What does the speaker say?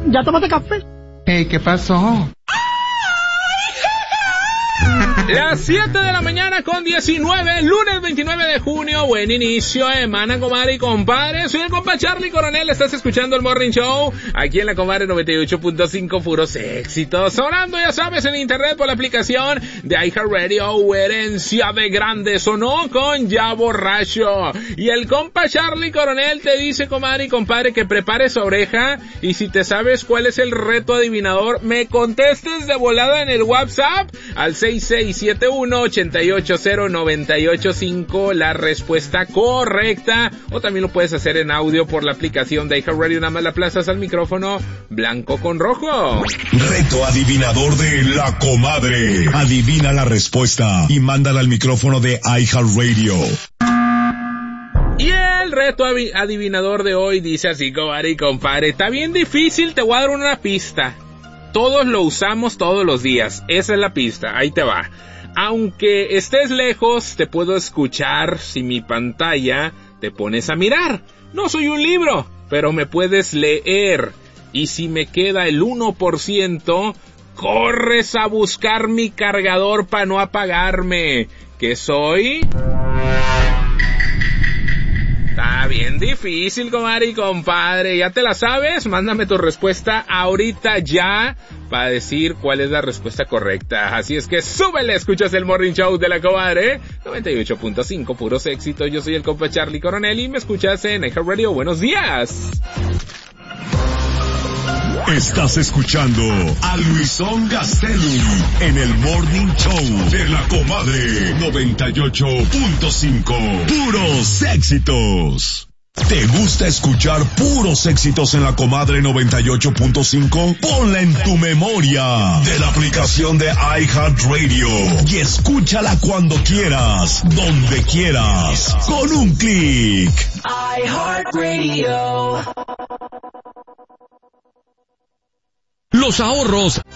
¿Ya tomaste café? Hey, ¿qué pasó? Las 7 de la mañana con 19, lunes 29 de junio, buen inicio de semana, comadre y compadre. Soy el compa Charlie Coronel, estás escuchando el Morning Show, aquí en la comadre 98.5, puros éxitos. Sonando, ya sabes, en internet por la aplicación de iHeartRadio, herencia de grandes o no, con Ya Borracho. Y el compa Charlie Coronel te dice, comadre y compadre, que prepares oreja, y si te sabes cuál es el reto adivinador, me contestes de volada en el WhatsApp, al 6671-880-985, la respuesta correcta, o también lo puedes hacer en audio por la aplicación de iHeartRadio, nada más la aplazas al micrófono blanco con rojo. Reto adivinador de la comadre. Adivina la respuesta y mándala al micrófono de iHeartRadio. Y el reto adivinador de hoy dice así, comadre y compadre, está bien difícil, te voy a dar una pista. Todos lo usamos todos los días, esa es la pista, ahí te va. Aunque estés lejos, te puedo escuchar si mi pantalla te pones a mirar. No soy un libro, pero me puedes leer. Y si me queda el 1%, corres a buscar mi cargador para no apagarme. ¿Qué soy? Está bien difícil, comadre y compadre. ¿Ya te la sabes? Mándame tu respuesta ahorita ya para decir cuál es la respuesta correcta. Así es que súbele, escuchas el Morning Show de la comadre 98.5, puros éxitos. Yo soy el compa Charlie Coronel y me escuchas en iHeartRadio. Buenos días. Estás escuchando a Luisón Gastelum en el Morning Show de la comadre 98.5. Puros éxitos. ¿Te gusta escuchar puros éxitos en la comadre 98.5? Ponla en tu memoria de la aplicación de iHeartRadio y escúchala cuando quieras, donde quieras, con un clic. iHeartRadio. Los ahorros